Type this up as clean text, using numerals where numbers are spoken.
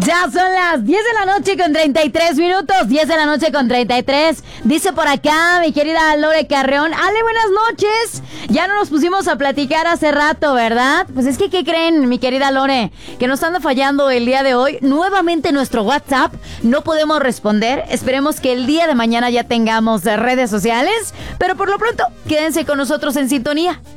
Ya son las 10 de la noche con 33 minutos, 10 de la noche con 33. Dice por acá mi querida Lore Carreón. Ale, buenas noches. Ya no nos pusimos a platicar hace rato, ¿verdad? Pues es que, ¿qué creen, mi querida Lore? Que nos anda fallando el día de hoy. Nuevamente nuestro WhatsApp no podemos responder. Esperemos que el día de mañana ya tengamos redes sociales. Pero por lo pronto, quédense con nosotros en sintonía.